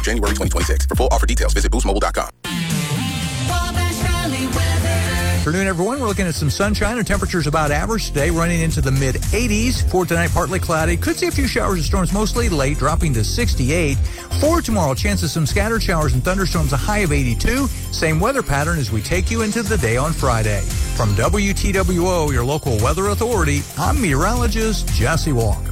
January 2026. For full offer details, visit boostmobile.com. Afternoon, everyone. We're looking at some sunshine and temperatures about average today, running into the mid-80s. For tonight, partly cloudy. Could see a few showers and storms, mostly late, dropping to 68. For tomorrow, chance of some scattered showers and thunderstorms, a high of 82. Same weather pattern as we take you into the day on Friday. From WTWO, your local weather authority, I'm meteorologist Jesse Walker.